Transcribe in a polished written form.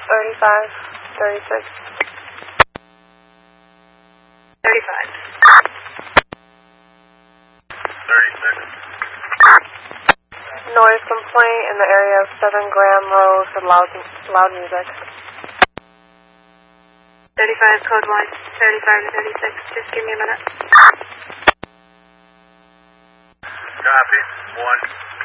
35, 36. 35. 36. Noise complaint in the area of 7 Graham Road for loud music. 35, code 1, 35 to 36. Just give me a minute. Copy. 1.